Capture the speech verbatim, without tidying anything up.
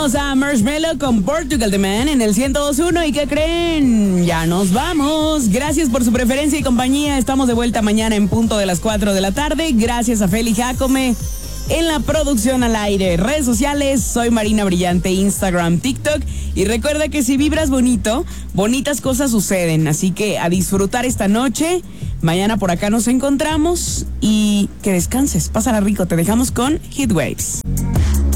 Escuchamos a Marshmello con Portugal The Man en el ciento dos punto uno. ¿Y qué creen? Ya nos vamos. Gracias por su preferencia y compañía. Estamos de vuelta mañana en punto de las cuatro de la tarde. Gracias a Feli Jacome en la producción al aire. Redes sociales, soy Marina Brillante, Instagram, TikTok. Y recuerda que si vibras bonito, bonitas cosas suceden. Así que a disfrutar esta noche. Mañana por acá nos encontramos y que descanses. Pásala rico. Te dejamos con Heatwaves.